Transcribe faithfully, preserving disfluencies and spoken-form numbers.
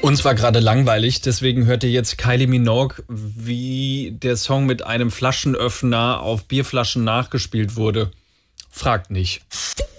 Uns war gerade langweilig, deswegen hört ihr jetzt Kylie Minogue, wie der Song mit einem Flaschenöffner auf Bierflaschen nachgespielt wurde. Fragt nicht.